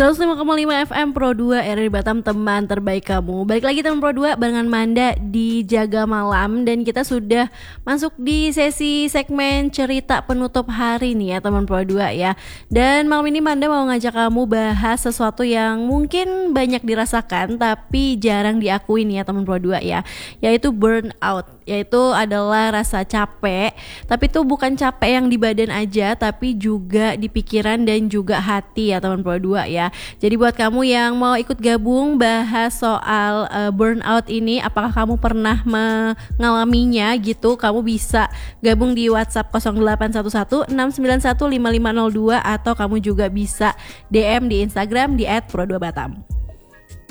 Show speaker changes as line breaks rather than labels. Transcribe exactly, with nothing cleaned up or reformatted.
seratus lima koma lima F M Pro dua R R I Batam, teman terbaik kamu. Balik lagi teman Pro dua barengan Manda di Jaga Malam. Dan kita sudah masuk di sesi segmen cerita penutup hari nih ya teman Pro dua ya. Dan malam ini Manda mau ngajak kamu bahas sesuatu yang mungkin banyak dirasakan tapi jarang diakui nih ya teman Pro dua ya, yaitu burnout. Yaitu adalah rasa capek, tapi itu bukan capek yang di badan aja, tapi juga di pikiran dan juga hati ya teman Pro dua ya. Jadi buat kamu yang mau ikut gabung bahas soal uh, burnout ini, apakah kamu pernah mengalaminya gitu, kamu bisa gabung di WhatsApp nol delapan satu satu enam sembilan satu lima lima nol dua, atau kamu juga bisa D M di Instagram di et pro dua batam.